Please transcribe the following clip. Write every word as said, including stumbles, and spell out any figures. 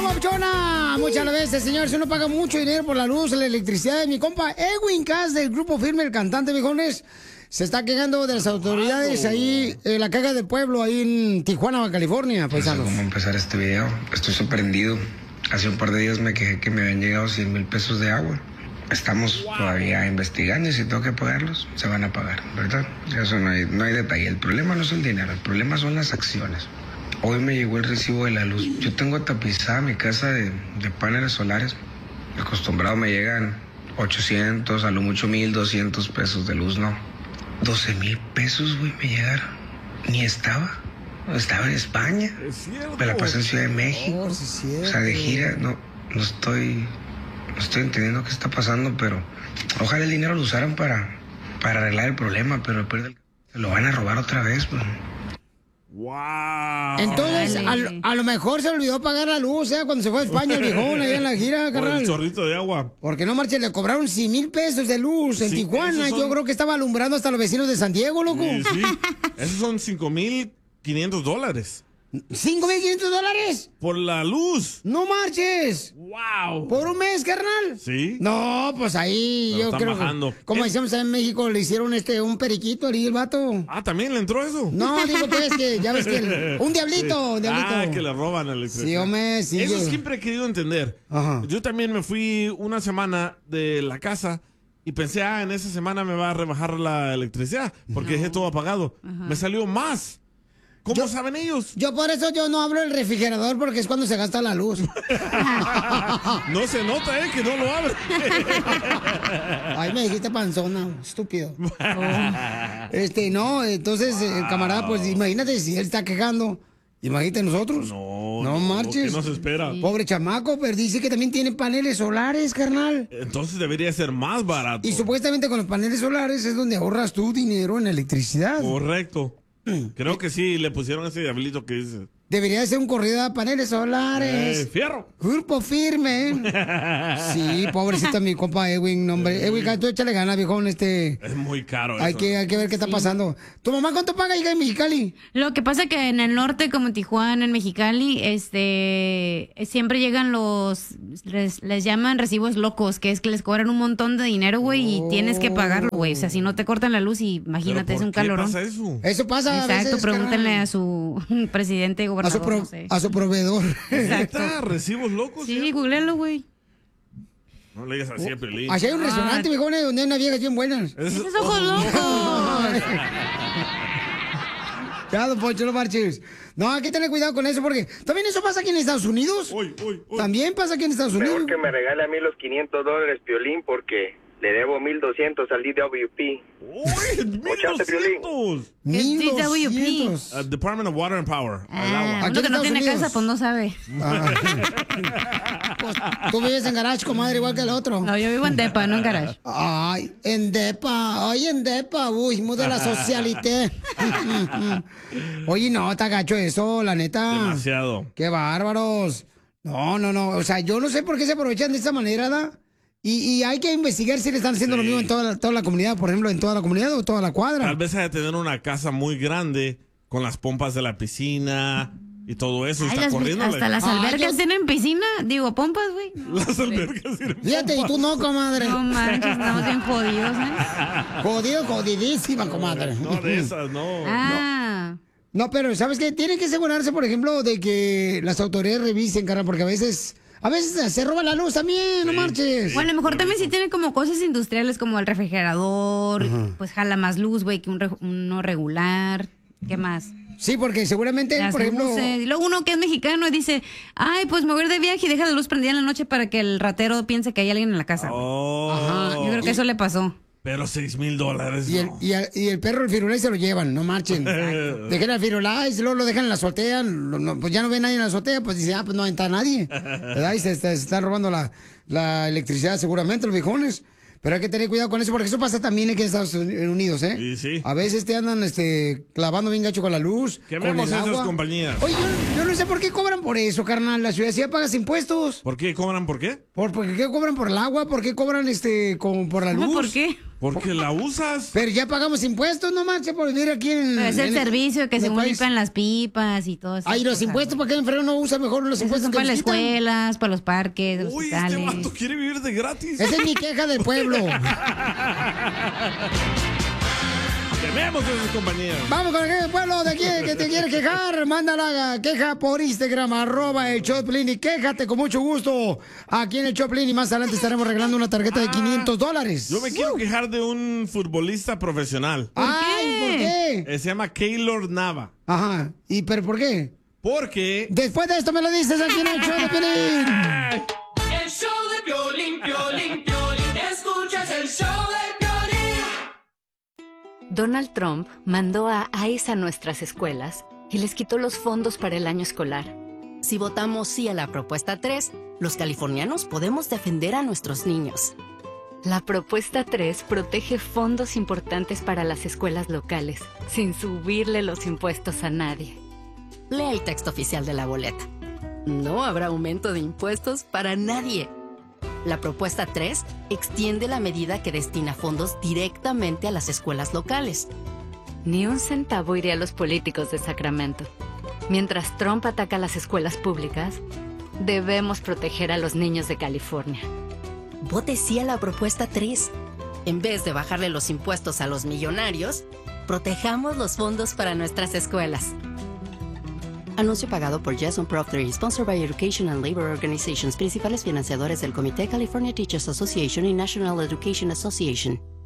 papuchona! Muchas veces, señores, uno paga mucho dinero por la luz, la electricidad. Mi compa Edwin Cass del Grupo Firme, el cantante, viejones, se está quejando de las autoridades ahí en la caga del pueblo, ahí en Tijuana, California, paisanos. No sé cómo empezar este video. Estoy sorprendido. Hace un par de días me quejé que me habían llegado cien mil pesos de agua. Estamos wow. todavía investigando y si tengo que pagarlos, se van a pagar, ¿verdad? Eso no hay, no hay detalle. El problema no es el dinero, el problema son las acciones. Hoy me llegó el recibo de la luz. Yo tengo tapizada mi casa de, de paneles solares. Acostumbrado me llegan ochocientos, a lo mucho mil doscientos pesos de luz, ¿no? doce mil pesos, güey, me llegaron. Ni estaba. Estaba en España. Me la pasé en Ciudad de México. Oh, sí, o sea, de gira, no, no estoy... No estoy entendiendo qué está pasando, pero ojalá el dinero lo usaran para, para arreglar el problema, pero después se lo van a robar otra vez, pues. ¡Wow! Entonces, a, a lo mejor se olvidó pagar la luz, ¿eh? Cuando se fue a España el viejón, allá en la gira, carnal. el chorrito de agua. Porque no marche, le cobraron cien mil pesos de luz en sí, Tijuana. Son... Yo creo que estaba alumbrando hasta los vecinos de San Diego, loco. Sí, sí. Esos son cinco mil quinientos dólares. ¿cinco mil quinientos dólares? Por la luz. ¡No marches! ¡Wow! ¿Por un mes, carnal? Sí. No, pues ahí pero yo creo bajando. que, como decíamos en México, le hicieron este un periquito ahí el vato. Ah, ¿también le entró eso? No, digo pues que ya ves que el, un diablito, un diablito. Ah, que le roban la electricidad. Sí, hombre, sí. Eso yo... siempre he querido entender. Ajá. Yo también me fui una semana de la casa y pensé, ah, en esa semana me va a rebajar la electricidad porque no. dejé todo apagado. Ajá. Me salió más. ¿Cómo yo, saben ellos? Yo por eso yo no hablo del refrigerador porque es cuando se gasta la luz. No se nota, ¿eh? Que no lo abre. Ay, me dijiste panzona, estúpido. Oh. Este, no, entonces, wow. el camarada, pues imagínate si él está quejando. Imagínate nosotros. No, no marches. ¿Qué nos espera? Sí. Pobre chamaco, pero dice que también tiene paneles solares, carnal. Entonces debería ser más barato. Y supuestamente con los paneles solares es donde ahorras tu dinero en electricidad. Correcto. Creo que sí, le pusieron ese diablito que dice. Debería ser un corrido de paneles solares. Eh, fierro. Grupo Firme. Sí, pobrecito mi compa Edwin, hombre. Edwin, tú échale ganas, viejón, este. Es muy caro hay eso. Que, hay que ver qué está sí. pasando. ¿Tu mamá cuánto paga, hija, en Mexicali? Lo que pasa que en el norte, como en Tijuana, en Mexicali, este, siempre llegan los, les, les llaman recibos locos, que es que les cobran un montón de dinero, güey, oh. y tienes que pagarlo, güey. O sea, si no te cortan la luz, imagínate, es un calorón. ¿Qué pasa eso? Eso pasa Exacto, a veces, pregúntenle carnal. a su presidente, gobernador, a su, pro, no sé. a su proveedor. Exacto. ¿Recibos locos? Sí, ¿sí? Googlealo, güey. No le digas así a Pelín. Allá hay un ah. restaurante, viejo, donde hay unas viejas bien buenas. Esos es ojos locos. Ya, don Poncho, no marches. No, hay que tener cuidado con eso porque también eso pasa aquí en Estados Unidos. Uy, uy, uy. También pasa aquí en Estados Unidos. Mejor que me regale a mí los quinientos dólares, Piolín, porque le debo mil doscientos al D W P. ¡Uy! ¡mil doscientos! ¿Qué es D W P? Uh, Department of Water and Power. Ah, uno que no tiene Unidos. casa, pues no sabe. Ah. Pues, tú vives en garage, comadre, igual que el otro. No, yo vivo en depa, no en garage. Ay, en depa. Ay, en depa. Uy, muy de la socialité. Oye, no, está gacho eso, la neta. Demasiado. Qué bárbaros. No, no, no. O sea, yo no sé por qué se aprovechan de esa manera, ¿da? Y, y hay que investigar si le están haciendo sí. lo mismo en toda la, toda la comunidad, por ejemplo, en toda la comunidad o toda la cuadra. Tal vez hay que tener una casa muy grande con las pompas de la piscina y todo eso. Ay, está las, corriendo. Hasta las albercas Ay, tienen piscina, digo, pompas, güey. No, las albercas tienen Fíjate, pompas. Y tú no, comadre. No manches, estamos bien jodidos, ¿eh? Jodido, jodidísima, comadre. No, de esas, no. Ah. No, no pero, ¿sabes qué? Tienen que asegurarse, por ejemplo, de que las autoridades revisen, carnal, porque a veces... A veces se roba la luz también, sí, no marches. Bueno, a lo mejor también sí tiene como cosas industriales como el refrigerador, uh-huh. pues jala más luz, güey, que un re- uno regular. ¿Qué más? Sí, porque seguramente, Las por ejemplo... luces. Y luego uno que es mexicano y dice, ay, pues me voy a ir de viaje y deja la luz prendida en la noche para que el ratero piense que hay alguien en la casa. Oh. Ajá. Yo creo que eso le pasó. Pero seis mil dólares. Y, no. el, y, el, y el perro, el firulais, se lo llevan, no marchen. Dejen al firulais, luego lo dejan en la azotea, lo, no, pues ya no ve nadie en la azotea, pues dice, ah, pues no entra nadie. ¿Verdad? Y se, se, se están robando la, la electricidad seguramente, los viejones. Pero hay que tener cuidado con eso, porque eso pasa también aquí en Estados Unidos, ¿eh? Sí, sí. A veces te andan este, clavando bien gacho con la luz. ¿Qué vemos con el esas agua. compañías? Oye, yo, yo no sé por qué cobran por eso, carnal. La ciudad sí pagas impuestos. ¿Por qué cobran por qué? ¿Por, por qué cobran por el agua? ¿Por qué cobran este con, por la luz? ¿Por qué? Porque la usas. Pero ya pagamos impuestos, no marche, por vivir aquí en... Pero es el en servicio que en el según país. limpian las pipas y todo eso. Ay, los impuestos, ¿para qué en febrero no usa mejor los Esos impuestos son que para las nos quitan? escuelas, para los parques, los Uy, este hospitales. vato quiere vivir de gratis. Esa es mi queja del pueblo. Quememos esas compañías. Vamos con el pueblo de aquí que te quiere quejar. Mándala queja por Instagram, arroba el Choplin y quéjate con mucho gusto aquí en el Choplin y más adelante estaremos regalando una tarjeta de quinientos dólares. Yo me quiero quejar de un futbolista profesional. Ay, ¿por qué? Eh, se llama Keylor Nava. Ajá, ¿y pero por qué? Porque... Después de esto me lo dices aquí en el show de Piolín. El show de Piolín, Piolín, Piolín. Escuchas el show de Piolín. Donald Trump mandó a ICE a nuestras escuelas y les quitó los fondos para el año escolar. Si votamos sí a la propuesta tres, los californianos podemos defender a nuestros niños. La propuesta tres protege fondos importantes para las escuelas locales, sin subirle los impuestos a nadie. Lea el texto oficial de la boleta. No habrá aumento de impuestos para nadie. La propuesta tres extiende la medida que destina fondos directamente a las escuelas locales. Ni un centavo iría a los políticos de Sacramento. Mientras Trump ataca las escuelas públicas, debemos proteger a los niños de California. Vote sí a la propuesta tres. En vez de bajarle los impuestos a los millonarios, protejamos los fondos para nuestras escuelas. Anuncio pagado por Jason Proctor y sponsored by Education and Labor Organizations, principales financiadores del Comité California Teachers Association y National Education Association.